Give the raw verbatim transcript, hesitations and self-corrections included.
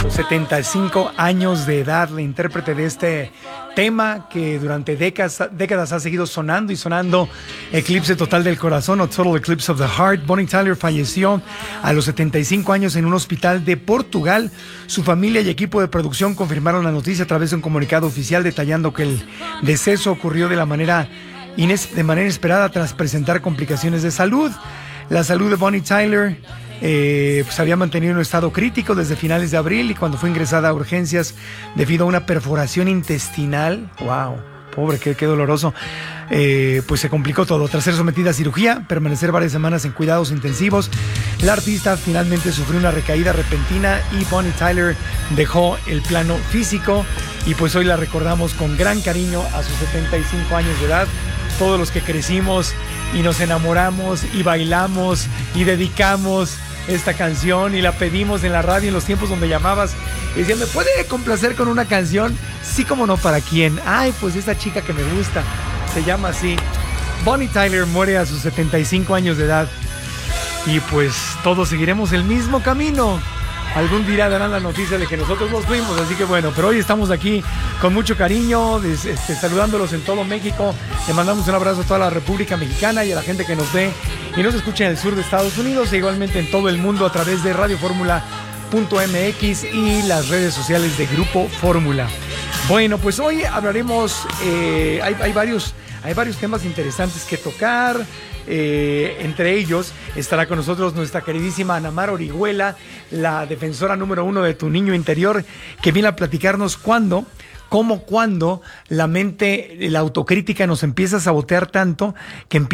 setenta y cinco años de edad, la intérprete de este tema que durante décadas, décadas ha seguido sonando y sonando, Eclipse Total del Corazón o Total Eclipse of the Heart. Bonnie Tyler falleció a los setenta y cinco años en un hospital de Portugal. Su familia y equipo de producción confirmaron la noticia a través de un comunicado oficial detallando que el deceso ocurrió de la manera ines- de manera inesperada tras presentar complicaciones de salud. La salud de Bonnie Tyler Eh, pues había mantenido un estado crítico desde finales de abril y cuando fue ingresada a urgencias debido a una perforación intestinal, wow, pobre, qué, qué doloroso, eh, pues se complicó todo. Tras ser sometida a cirugía, permanecer varias semanas en cuidados intensivos, la artista finalmente sufrió una recaída repentina y Bonnie Tyler dejó el plano físico y pues hoy la recordamos con gran cariño a sus setenta y cinco años de edad. Todos los que crecimos y nos enamoramos y bailamos y dedicamos esta canción y la pedimos en la radio en los tiempos donde llamabas y decían, ¿me puede complacer con una canción? Sí, como no, ¿para quién? Ay, pues esta chica que me gusta, se llama así. Bonnie Tyler muere a sus setenta y cinco años de edad y pues todos seguiremos el mismo camino. Algún día darán la noticia de que nosotros nos fuimos, así que bueno, pero hoy estamos aquí con mucho cariño, este, saludándolos en todo México. Le mandamos un abrazo a toda la República Mexicana y a la gente que nos ve y nos escucha en el sur de Estados Unidos e igualmente en todo el mundo a través de radio fórmula punto m x y las redes sociales de Grupo Fórmula. Bueno, pues hoy hablaremos, eh, hay, hay, varios, hay varios temas interesantes que tocar. Eh, entre ellos estará con nosotros nuestra queridísima Ana Mar Orihuela, la defensora número uno de tu niño interior, que viene a platicarnos cuándo, cómo, cuándo la mente, la autocrítica nos empieza a sabotear tanto que empieza